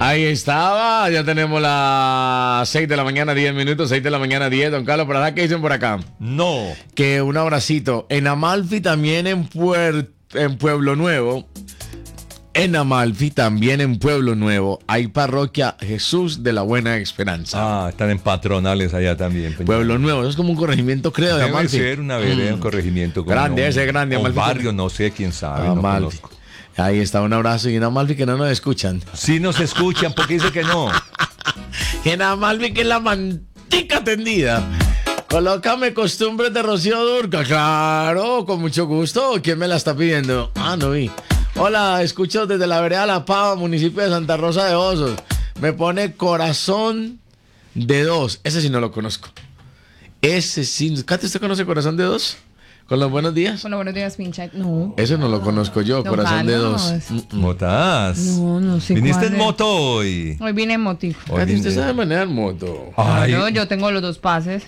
Ahí estaba, ya tenemos las 6 de la mañana, 10 minutos, 6 de la mañana, 10. Don Carlos, ¿para qué dicen por acá? No. Que un abracito. En Amalfi también en Pueblo Nuevo. En Amalfi, también en Pueblo Nuevo, hay parroquia Jesús de la Buena Esperanza. Ah, están en patronales allá también. Pueblo Nuevo, eso es como un corregimiento, creo, de Debe Amalfi. ser una vereda, un corregimiento. Grande, ese grande, un Amalfi. barrio, no sé, quién sabe, no Amalfi. conozco. Ahí está, un abrazo. Y en Amalfi que no nos escuchan. Sí nos escuchan, porque dice que no. En Amalfi que es la mantica tendida. Colócame Costumbres de Rocío Dúrcal. Claro, con mucho gusto. ¿Quién me la está pidiendo? Ah, no vi. Hola, escucho desde la vereda La Pava, municipio de Santa Rosa de Osos. Me pone Corazón de Dos. Ese sí no lo conozco. Ese sí. ¿Katy, usted conoce Corazón de Dos? ¿Con los buenos días? Con los buenos días, pincha. No. Eso no lo conozco yo, No, Corazón de Dos. Carlos. ¿Motas? No sé. ¿Viniste cuál en es. moto hoy? Hoy vine en motico. Katy, usted sabe manejar moto. Ay, Claro, yo tengo los dos pases.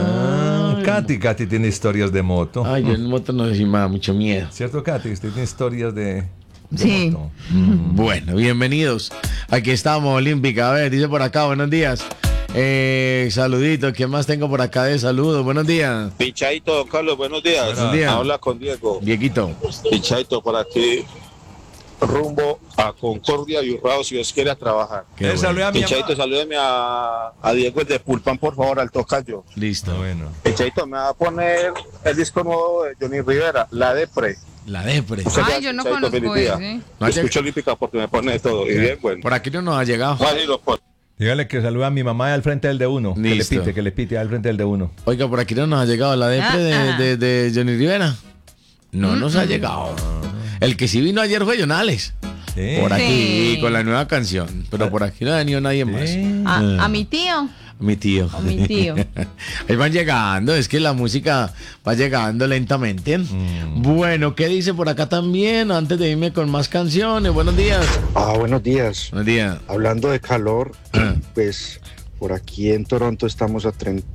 Katy tiene historias de moto. Ay, yo en moto no sé si me da mucho miedo. ¿Cierto, Katy? Usted tiene historias de Sí. moto. Bueno, bienvenidos. Aquí estamos, Olímpica. A ver, dice por acá, buenos días. Saludito, ¿qué más tengo por acá de saludos? Buenos días. Pichadito, don Carlos, buenos días. Buenos días. Habla con Diego. Dieguito. Pichadito, por aquí, rumbo a Concordia y Urrao, si Dios quiere, a trabajar. Qué bueno. Saluda a mi Pichadito, mamá. salúdeme a Diego el de Pulpán, por favor, al tocayo. Listo. Bueno. Pichadito, me va a poner el disco nuevo de Johnny Rivera, La Depre. La Depre. Ay, yo no Pichadito, conozco feliz día. ese. No ha Escucho Olímpica porque me pone todo. Y bien, bueno. Por aquí no nos ha llegado. Vale, y lo pone. Dígale que saluda a mi mamá al frente del de uno. Listo. Que le pite al frente del de uno. Oiga, por aquí no nos ha llegado la Depre de Johnny Rivera. No nos ha llegado. El que sí vino ayer fue Jonales. Sí. Por aquí, Sí. con la nueva canción. Pero por aquí no ha venido nadie más. A mi tío. Mi tío. A mi tío. Ahí van llegando, es que la música va llegando lentamente. Bueno, ¿qué dice por acá también? Antes de irme con más canciones. Buenos días. Buenos días. Buenos días. Hablando de calor, Ah. pues por aquí en Toronto estamos a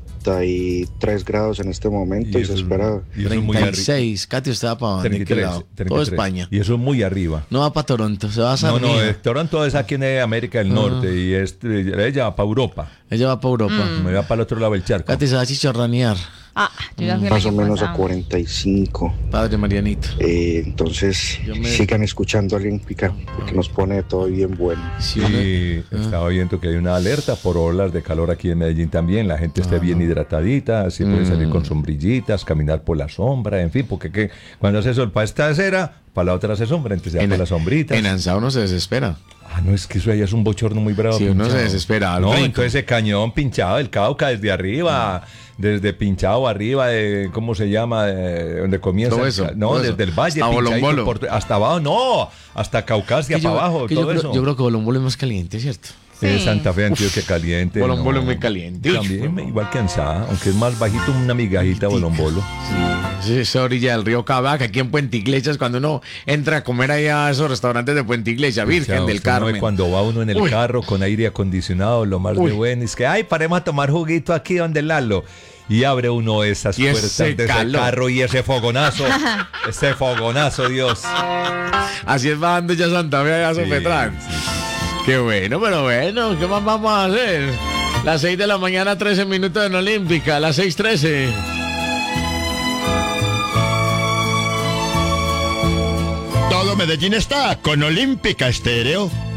33 grados en este momento y se espera. Y eso es muy arriba. 36. Katy, ¿usted va para dónde? ¿Qué 33, lado? 33. Todo España. Y eso es muy arriba. No va para Toronto, se va a No, Sarnia. Toronto es aquí en América del Norte y ella va para Europa. Ella va para Europa. Me va para el otro lado del charco. Katy se va a chichorranear. Yo ya fui el Más o año menos a pasado. 45. Padre Marianito. Entonces, Yo me- sigan escuchando Olímpica porque nos pone todo bien bueno. Si uno- Sí, estaba viendo que hay una alerta por olas de calor aquí en Medellín también. La gente esté bien hidratadita, así puede salir con sombrillitas, caminar por la sombra, en fin, porque cuando hace sol para esta acera, para la otra hace sombra, entonces ya para las sombritas. en Anzao uno se desespera. Ah, no, es que eso allá es un bochorno muy bravo. Sí, uno pinchado. se desespera, al No, brinco. entonces ese cañón pinchado del Cauca desde arriba, desde pinchado arriba, de, ¿cómo se llama? Donde comienza. Todo eso, no, todo desde eso. el valle. Hasta pinchadito Bolombolo. hasta abajo, no, hasta Caucasia Que para abajo, que todo creo, eso. yo creo que Bolombolo es más caliente, ¿cierto? Sí. Santa Fe, Antioquia caliente. Bolombolo no. es muy caliente. También, igual que Ansá, aunque es más bajito, una migajita Bolombolo. Esa orilla del río Cavaca, aquí en Puente Iglesias, cuando uno entra a comer allá a esos restaurantes de Puente Iglesias, Virgen O sea, del usted no ve Carmen. cuando va uno en el Uy. carro con aire acondicionado, lo más Uy. de bueno es que, ay, paremos a tomar juguito aquí donde Lalo. Y abre uno esas Y puertas ese de ese calor. carro y ese fogonazo. Ese fogonazo, Dios. Así es bajando ya Santa Fe allá a Sopetrán. Qué bueno, pero bueno, ¿qué más vamos a hacer? Las 6 de la mañana, 13 minutos en Olímpica, las 6:13. Todo Medellín está con Olímpica Estéreo.